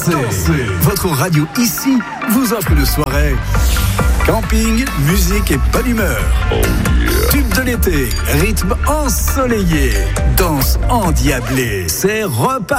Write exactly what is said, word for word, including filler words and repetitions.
dansez. dansez. Votre radio ici vous offre une soirée. Camping, musique et bonne humeur. Oh yeah. Tube de l'été, rythme ensoleillé, danse endiablée. C'est repas.